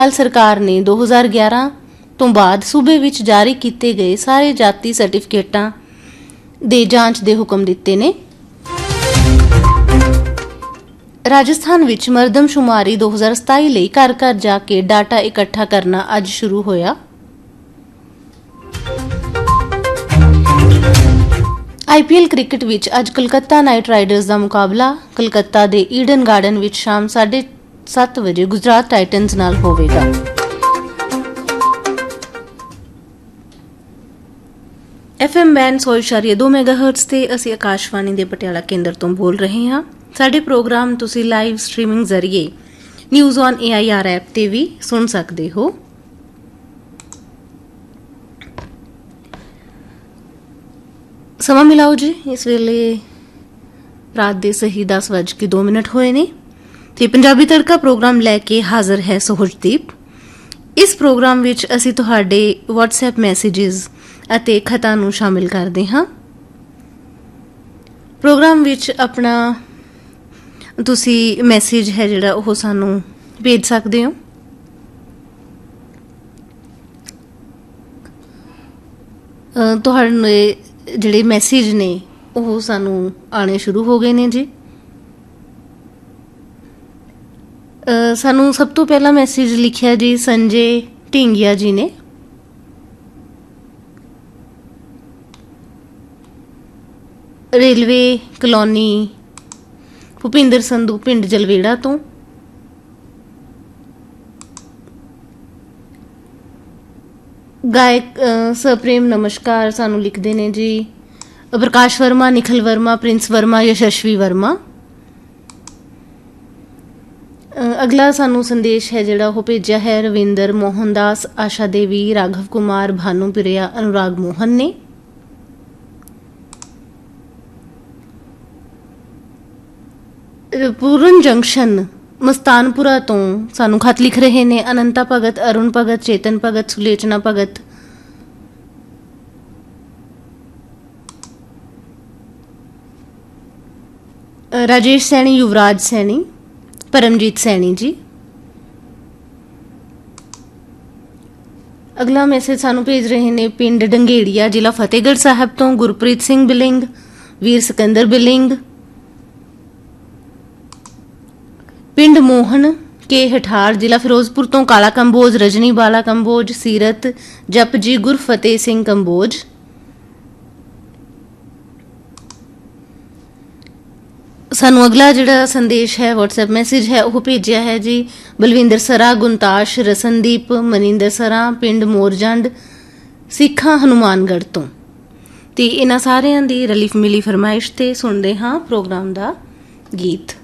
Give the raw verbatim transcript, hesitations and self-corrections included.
सरकार ने दो हज़ार ग्यारह तो बाद सूबे विच जारी किए गए सारे जाति सर्टिफिकेटां दे जांच दे हुक्म दिते ने। राजस्थान विच मरदमशुमारी दो हज़ार सताई लई घर घर जाके डाटा इकट्ठा करना अज शुरू होया। आईपीएल क्रिकेट विच अज कलकत्ता नाइट राइडर्स का मुकाबला कलकत्ता दे ईडन गार्डन विच शाम साढ़े सत्त बजे गुजरात टाइटन्स नाल होवेगा। एफ एम बैंड सौ इशारिया दो मैगाहर्ट्ज ते असी आकाशवाणी दे पटियाला केंद्र तो बोल रहे हाँ। साडे प्रोग्राम तुसी लाइव स्ट्रीमिंग जरिए news on A I R app ते भी सुन सकते हो। समा मिलाओ जी, इस वेले रात दे सही दस वज के दो मिनट होए ने ते पंजाबी तड़का प्रोग्राम लैके हाजिर है सोहजदीप। इस प्रोग्राम विच असी तुहाडे व्हाट्सएप मैसेजेस अते खतां नूं शामिल करदे हां। प्रोग्राम विच अपना तुसी मैसेज है जिहड़ा ओह सानूं भेज सकदे हो। तुहाडे जिहड़े मैसेज ने ओह सानूं आने शुरू हो गए ने जी। Uh, सानू सब तो पहला मैसेज लिखिया जी संजय ढींगिया जी ने। रेलवे कलोनी भुपिंदर संधू पिंड जलवेड़ा तो। गायक सप्रेम नमस्कार सानू लिखते ने जी प्रकाश वर्मा, निखिल वर्मा, प्रिंस वर्मा, यशस्वी वर्मा। अगला सानू संदेश है जिहड़ा वो भेजा है रविंदर, मोहनदास, आशा देवी, राघव कुमार, भानु प्रिया, अनुराग मोहन ने। पूरन जंक्शन मस्तानपुरा तो सानू खत लिख रहे ने अनंता भगत, अरुण भगत, चेतन भगत, सुलेचना भगत। राजेश सैनी, युवराज सैनी, परमजीत सैनी जी। अगला मैसेज सानू भेज रहे ने पिंड डंगेड़िया, जिला फतेहगढ़ साहब तो गुरप्रीत सिंह बिलिंग, वीर सिकंदर बिलिंग। पिंड मोहन के हठार, जिला फिरोजपुर तो काला कंबोज, रजनी बाला कंबोज, सीरत जपजी, गुरफतेह सिंह कंबोज। सानू अगला जिहड़ा संदेश है व्हाट्सएप मैसेज है वह भेजिया है जी बलविंदर सरा, गुंताश, रसनदीप, मनिंदर सरा, पिंड मोरजंड, सिखा हनुमानगढ़ तो। ते इन्हां सारियां दी रली मिली फरमाइश ते सुनदे हां प्रोग्राम दा गीत।